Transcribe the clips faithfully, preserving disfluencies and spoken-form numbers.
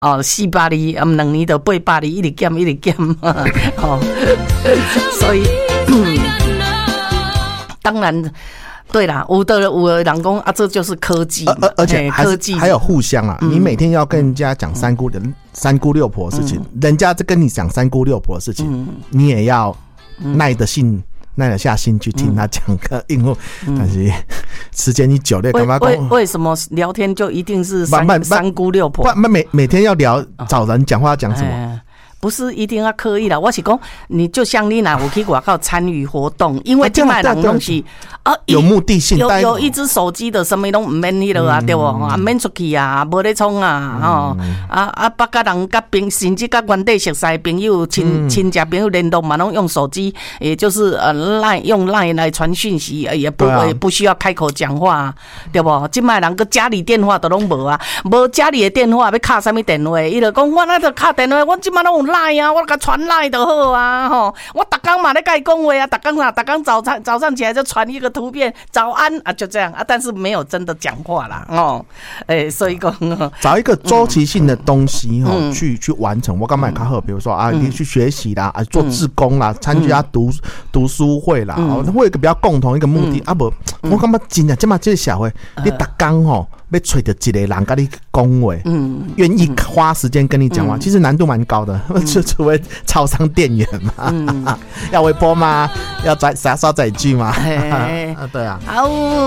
哦，四百二，啊，两年就八百二，一直减一直减，哦，所以，嗯，当然。对啦，有的有的人讲啊，这就是科技嘛， 而而且还科技还有互相啊，嗯、你每天要跟人家讲三姑三姑六婆的事情，嗯、人家在跟你讲三姑六婆的事情，嗯、你也要耐得性。耐得下心去听他讲个应付，嗯、但是时间一久了，干嘛为为什么聊天就一定是三三姑六婆？ 不，每每天要聊找人讲话讲什么？ 哎不是一定要刻意啦，我是讲，你就像你哪有去外口参与活动，因为现在人拢是啊有目的性， 有有一只手机的什么拢唔免迄落啊，对不？啊免出去啊，无咧创啊，吼啊啊，把甲人甲朋甚至甲原地熟识朋友亲亲戚朋友联络嘛，拢用手机，也就是呃 line 用 line 来传讯息，也不会不需要开口讲话，对不？现在人个家里电话都拢无啊，无家里的电话要敲什么电话？伊就讲我那就敲电话，我即摆拢有。赖啊，我甲传赖就好啊，吼！我逐工嘛咧甲伊讲话啊，逐工啊，逐工早餐早上起来就传一个图片，早安啊，就这样啊，但是没有真的讲话啦，哦，诶、欸，所以讲找一个周期性的东西哈、嗯，去去完成。我刚买卡好，比如说啊，你去学习啦，啊，做志工啦，参加读读书会啦，哦、嗯，会有一个比较共同一个目的、嗯、啊，不，我感觉真的，即马这个社会，你逐工吼。要找到一个人跟你讲话，嗯，愿意花时间跟你讲话，嗯、其实难度蛮高的，就除非超商店员嘛，嗯、要微波吗？要载刷刷载具吗？啊，对啊，好，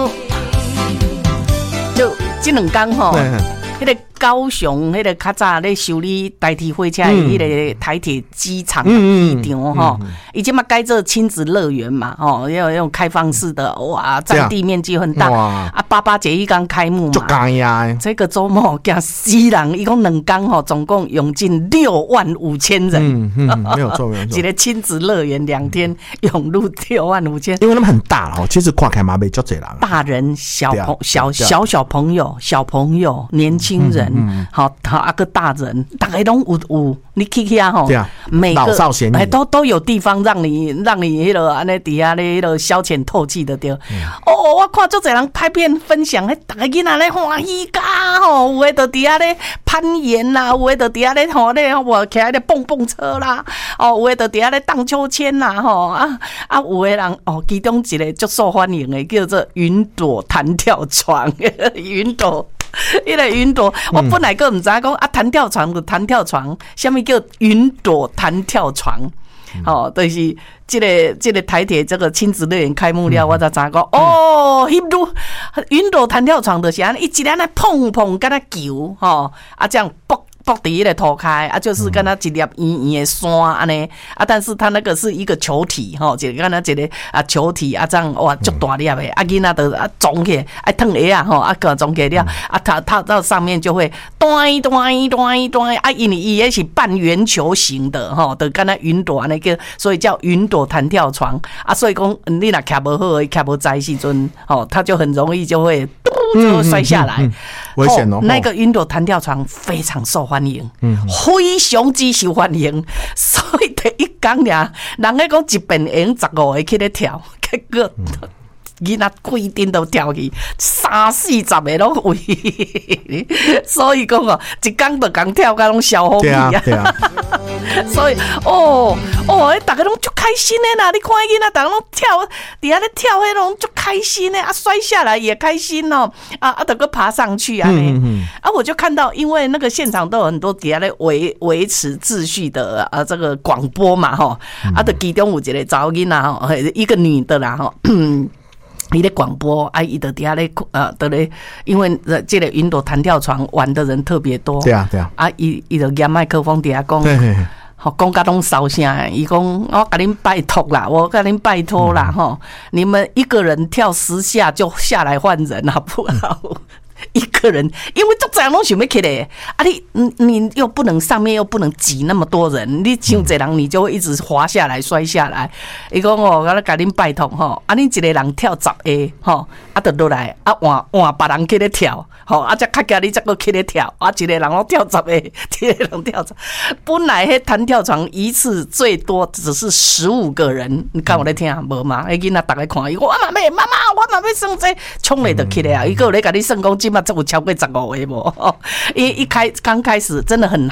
就这两天吼，迄个高雄迄个较早咧修理代替火车的迄个台铁机场机场吼，伊即马改做亲子乐园嘛，吼，要用开放式的，哇，占地面积很大，啊，八八节一刚开幕嘛，这个周末惊死人，一共两天吼，总共涌进六万五千人， 嗯嗯，没有错没有错， 一个亲子乐园两天涌入六万五千， 因为他们很大哦，其实看起来嘛没足侪人， 大人小朋小小小朋友小朋友年轻人。嗯，好，好啊个大人，大家拢有有，你去去啊吼， 对啊， 每个老少咸宜， 都都有地方让你让你迄个安尼底下咧迄个消遣透气的对。嗯、哦，我看足侪人拍片分享，迄大家囡仔咧欢喜甲吼，有诶就底下咧攀岩啦，有诶就底下咧吼咧我骑咧蹦蹦车啦，哦，有诶就底下咧荡秋千啦，吼啊啊，有诶人哦，其中一个足受欢迎诶，叫做云朵弹跳床，云朵。迄个云朵，我本来个唔知讲啊，弹跳床就弹跳床，下面叫云朵弹跳床，哦，就是这个这个台铁这个亲子乐园开幕了，我才知讲哦，迄路云朵弹跳床就是安，伊一安尼碰碰，敢若球，吼啊这样蹦。蹦伫迄个涂骹啊，就是跟他一粒圆圆的山安尼啊，但是他那个是一个球体吼，就跟他一个啊球体啊，这样哇，足大粒的啊，囡仔就啊装起来，啊烫鞋啊吼，啊个装起来了啊，它它到上面就会端端端端啊，因为伊也是半圆球形的吼，就跟他云朵安尼个，所以叫云朵弹跳床啊，所以讲你若徛无好，徛无在时阵吼，它就很容易就会就摔下来， 危险哦。 那个云朵弹跳床非常受欢迎，嗯，非常之受欢迎，所以第一天俩，人咧讲一遍用十五个去咧跳，结果囡仔规定都跳去，三四十个拢围，所以讲哦，一天就讲跳甲拢消风气啊。所以哦哦，大家拢足开心的啦！你看囡仔，大家拢跳，底下咧跳，迄拢足开心的啊，摔下来也开心哦，啊啊，得个爬上去啊，嗯嗯啊，我就看到，因为那个现场都有很多底下咧维维持秩序的啊，这个广播嘛，吼，啊，的其中有一个查某囡仔吼，一个女的啦，吼。伊咧广播啊，伊就底下咧呃，得咧，因为这个云朵弹跳床玩的人特别多， 对啊对啊， 啊，伊伊就拿麦克风底下讲，吼，讲甲拢烧声，伊讲我甲恁拜托啦，我甲恁拜托啦，吼、嗯，你们一个人跳十下就下来换人好不好？一个人，因为这样拢想要起来啊！你你又不能上面又不能挤那么多人，你像这人你就会一直滑下来摔下来。伊讲哦，我甲恁拜托吼，啊，恁一个人跳十下吼， 啊，就落来啊，换换别人去咧跳，吼，啊，才较惊你才搁去咧跳，啊，一个人拢跳十个，一个人跳十。本来迄弹跳床一次最多只是十五个人，你敢有咧听无嘛？迄囡仔逐个看伊，我嘛要妈妈，我嘛要算这，冲咧就起来啊！伊个有咧甲你算讲，即马才有超过十五个无？伊一开刚开始真的很